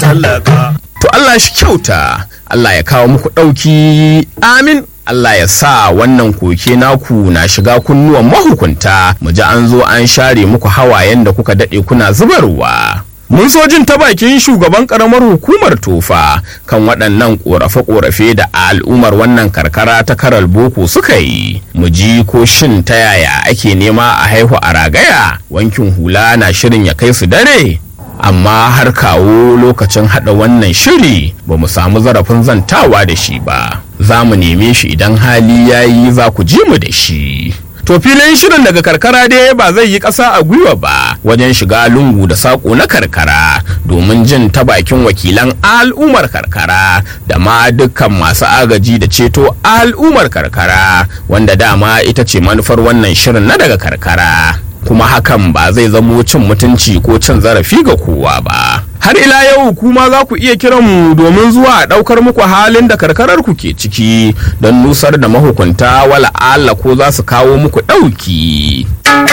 talaka. To Allah shi kyauta, Allah ya kawo muku ɗauki, amin. Allah ya sa wannan koke naku na shiga kunnuwan mahukunta, mu ji an zo an share muku hawayen da kuka daɗe kuna zubarwa. Mun so jin ta bakin shugaban karamar hukumar Tofa kan waɗannan ƙorafe-ƙorafe da al'ummar wannan karkara ta Karal Boko suka yi. Mu ji ko shin ta yaya ake nema a haihu a ragaya, wankin hula na shirin ya kai su dare. Amma har kawo lokacin haɗa wannan shiri ba mu samu zarafin zantawa da shi ba. Za mu neme shi idan hali ya yi, za ku ji mu da shi. To filin shirin daga karkara dai ba zai yi ƙasa a gwiwa ba wajen shiga lungu da saƙo na karkara domin jin ta bakin wakilan al'ummar karkara da ma dukkan masu agaji da ceto al'ummar karkara, wanda dama ita ce manufar wannan shirin na daga karkara. Kuma hakan ba zai zamo cin mutunci ko cin zarafi ga kowa ba. Har ila yau kuma za ku iya kiran mu domin zuwa ɗaukar muku halin da karkarar ku ke ciki don nusar da mahukunta, wala Allah ko za su kawo muku ɗauki.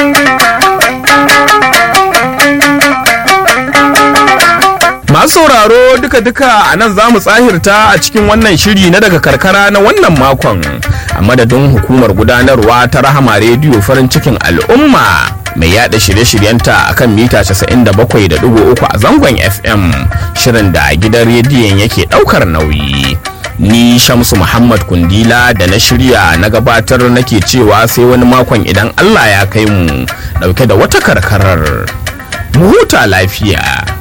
Masu sauraro duka-duka a nan za mu tsahirta a cikin wannan shiri na daga karkara na wannan makon, a madadin hukumar gudanarwa ta Rahama Rediyo farin cikin al'umma mai yada shirye-shiryenta akan mita 97.3 a zangon FM, shirin da gidan rediyon yake daukar nauyi. Ni Shamsu Muhammad Kundila da na shirya na gabatar nake cewa sai wani makon idan Allah ya kai mu dauke da wata karkarar. Mu huta lafiya.